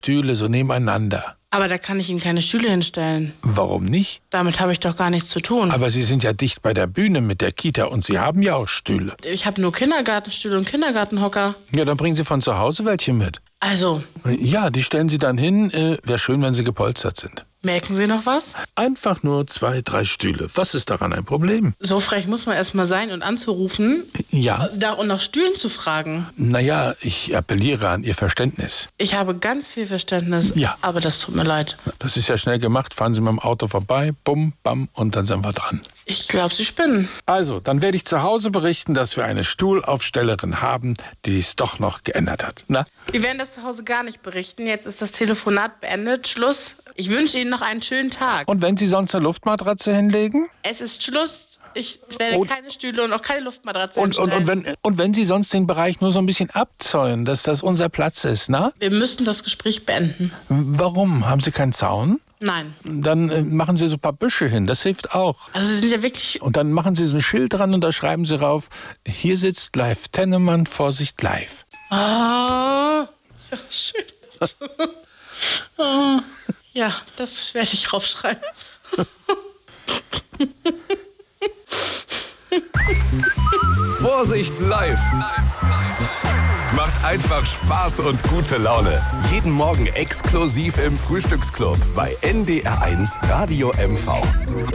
Stühle so nebeneinander. Aber da kann ich Ihnen keine Stühle hinstellen. Warum nicht? Damit habe ich doch gar nichts zu tun. Aber Sie sind ja dicht bei der Bühne mit der Kita und Sie haben ja auch Stühle. Ich habe nur Kindergartenstühle und Kindergartenhocker. Ja, dann bringen Sie von zu Hause welche mit. Also, Ja, die stellen Sie dann hin. Wäre schön, wenn sie gepolstert sind. merken Sie noch was? Einfach nur 2, 3 Stühle. Was ist daran ein Problem? So frech muss man erst mal sein und anzurufen, Ja, da und nach Stühlen zu fragen. naja, ich appelliere an Ihr Verständnis. Ich habe ganz viel Verständnis, Ja. aber das tut mir leid. Das ist ja schnell gemacht. Fahren Sie mit dem Auto vorbei, bum, bam, und dann sind wir dran. Ich glaube, Sie spinnen. Also, dann werde ich zu Hause berichten, dass wir eine Stuhlaufstellerin haben, die es doch noch geändert hat. Na? Wir werden das zu Hause gar nicht berichten. Jetzt ist das Telefonat beendet. Schluss. Ich wünsche Ihnen noch einen schönen Tag. Und wenn Sie sonst eine Luftmatratze hinlegen? Es ist Schluss. Ich werde Und- keine Stühle und auch keine Luftmatratze Und hinstellen. wenn Sie sonst den Bereich nur so ein bisschen abzäunen, dass das unser Platz ist, na? Wir müssen das Gespräch beenden. Warum? Haben Sie keinen Zaun? Nein. Dann machen Sie so ein paar Büsche hin, das hilft auch. Also Sie sind ja wirklich... Und dann machen Sie so ein Schild dran und da schreiben Sie rauf, hier sitzt Live Tennemann, Vorsicht live. Ah, ja, schön. Oh, ja, das werde ich raufschreiben. Vorsicht live! Macht einfach Spaß und gute Laune. Jeden Morgen exklusiv im Frühstücksclub bei NDR1 Radio MV.